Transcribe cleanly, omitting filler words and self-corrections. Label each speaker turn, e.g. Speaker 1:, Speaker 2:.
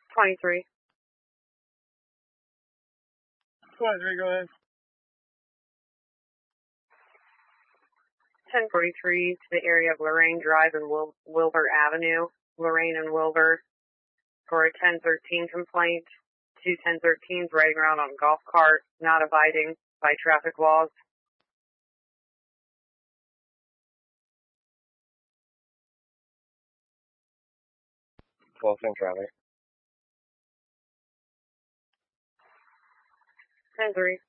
Speaker 1: 23.
Speaker 2: 23, go ahead.
Speaker 1: 1043 to the area of Lorraine Drive and Wilbur Avenue, Lorraine and Wilbur, for a 1013 complaint. Two 1013s riding around on a golf cart, not abiding by traffic laws.
Speaker 2: Closing traffic.
Speaker 1: 10-3.